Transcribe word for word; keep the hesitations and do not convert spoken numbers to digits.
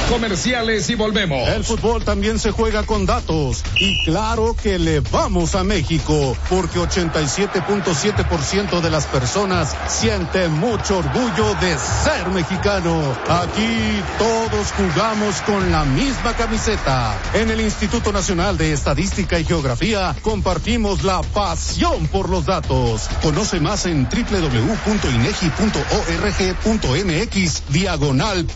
Comerciales y volvemos. El fútbol también se juega con datos. Y claro que le vamos a México, porque ochenta y siete punto siete por ciento de las personas sienten mucho orgullo de ser mexicano. Aquí todos jugamos con la misma camiseta. En el Instituto Nacional de Estadística y Geografía compartimos la pasión por los datos. Conoce más en doble u doble u doble u punto inegi punto org punto mx diagonal